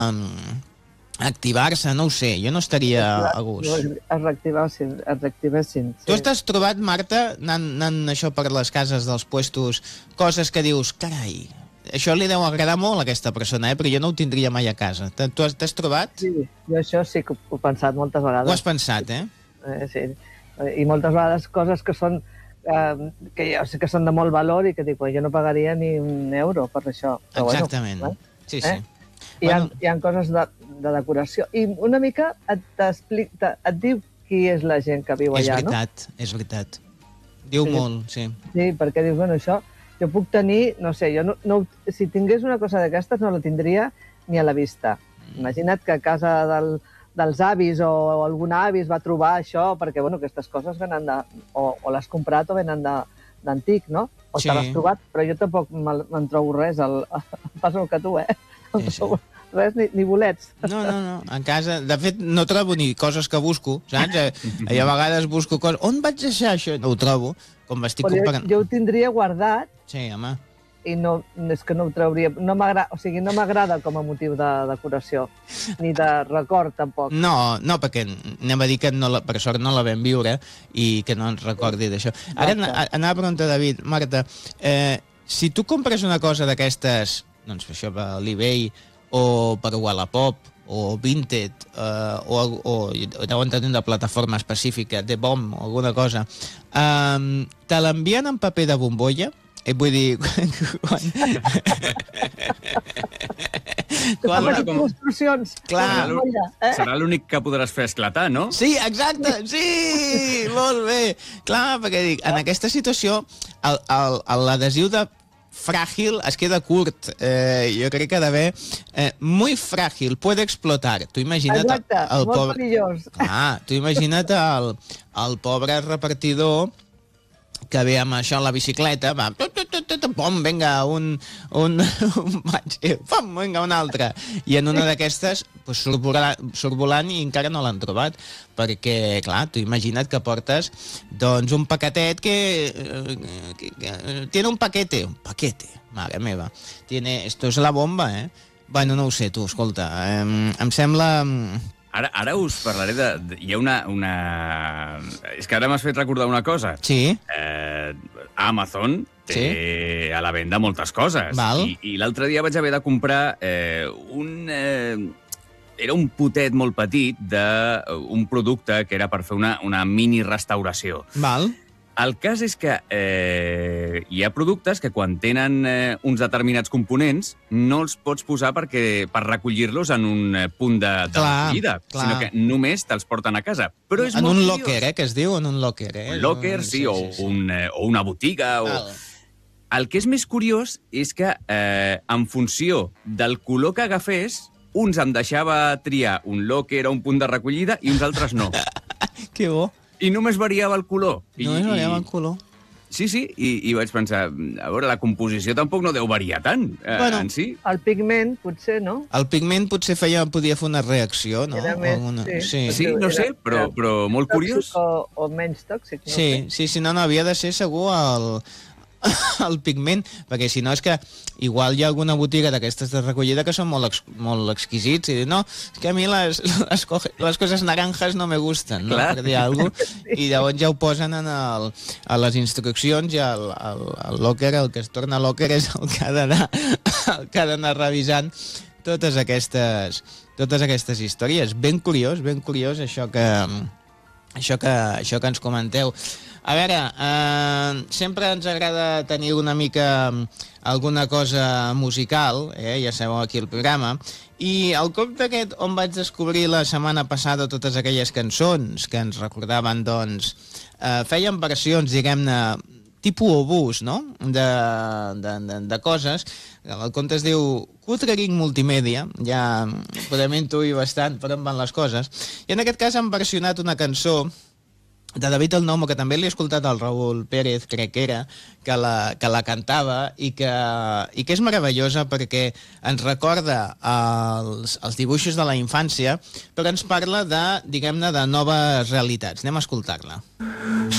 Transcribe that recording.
activar-se, no ho sé, jo no estaria a gust. Es reactivessin. Tu t'has trobat, Marta, anant això per les cases dels puestos, coses que dius, carai, això li deu agradar molt a aquesta persona, però jo no ho tindria mai a casa. Tu t'has trobat? Sí, jo això sí que ho he pensat moltes vegades. Ho has pensat, Sí, i moltes vegades coses que són que jo sé que són de molt valor i que dic, jo no pagaria ni un euro per això. Però exactament, bueno, sí. Hi ha coses de decoració. I una mica et diu qui és la gent que viu allà, no? És veritat. Diu molt, sí. Sí, perquè dius, bueno, això jo puc tenir, no sé, si tingués una cosa d'aquestes no la tindria ni a la vista. Imagina't que a casa dels avis o algun avi es va trobar això, perquè, bueno, aquestes coses venen o l'has comprat o venen d'antic, no? O te l'has trobat, però jo tampoc me'n trobo res, pas el que tu, res, ni bolets. No, en casa, de fet, no trobo ni coses que busco, saps? Jo a vegades busco coses, on vaig deixar això? No ho trobo, com m'estic comparant. Jo ho tindria guardat. Sí, home. I és que no ho trauria, no m'agrada com a motiu de decoració, ni de record, tampoc. No, perquè anem a dir que per sort no la vam viure i que no ens recordi d'això. Ara anava a preguntar, David, Marta, si tu compres una cosa d'aquestes, doncs això per l'eBay o per Wallapop o Vinted o deuen tenir una plataforma específica, de BOM o alguna cosa, te l'envien en paper de bombolla? Vull dir... Construccions. Serà l'únic que podràs fer esclatar, no? Sí, exacte, sí! Molt bé. Clar, perquè dic, en aquesta situació l'adhesiu de frágil es queda curt. Jo crec que ha d'haver muy frágil, puede explotar. Tu imagina't molt perillós. Tu imagina't el pobre repartidor que ve amb això a la bicicleta, va, pom, vinga, vinga, un altre. I en una d'aquestes surt volant i encara no l'han trobat, perquè, clar, tu imagina't que portes doncs un paquetet que tiene un paquete, mare meva, esto es la bomba, Bueno, no ho sé, tu, escolta, em sembla... Ara us parlaré de... Hi ha una... És que ara m'has fet recordar una cosa. Sí. Amazon té a la venda moltes coses. Val. I l'altre dia vaig haver de comprar era un potet molt petit d'un producte que era per fer una mini restauració. Val. El cas és que hi ha productes que quan tenen uns determinats components no els pots posar per recollir-los en un punt de recollida, sinó que només te'ls porten a casa. Però és en molt un curiós. locker, que es diu, en un locker. Un locker, sí, o una botiga. El que és més curiós és que en funció del color que agafés, uns em deixava triar un locker o un punt de recollida i uns altres no. Que bo. I només variava el color. Només variava el color. Sí, i vaig pensar, a veure, la composició tampoc no deu variar tant, en si. El pigment, potser, no? El pigment potser podia fer una reacció, no? Era més, sí, no sé, però molt curiós. O menys tòxic, no sé. Sí, no, havia de ser segur el pigment, perquè si no és que igual hi ha alguna botiga d'aquestes de recollida que són molt exquisits i dir, no, és que a mi les coses naranjas no me gusten, no? Per dir alguna cosa, i llavors ja ho posen a les instruccions i el locker, el que es torna locker és el que ha d'anar revisant totes aquestes històries. Ben curiós això que ens comenteu. A veure, sempre ens agrada tenir una mica alguna cosa musical, ja sabeu, aquí al programa, i el compte aquest on vaig descobrir la setmana passada totes aquelles cançons que ens recordaven, doncs, feien versions, diguem-ne, tipus obús, no?, de coses. El compte es diu Cutrering Multimèdia, ja podem intuir bastant per on van les coses, i en aquest cas han versionat una cançó de David El Nomo, que també l'he escoltat al Raúl Pérez, crec que era, que la cantava i que és meravellosa perquè ens recorda els dibuixos de la infància, però ens parla de, diguem-ne, de noves realitats. Anem a escoltar-la.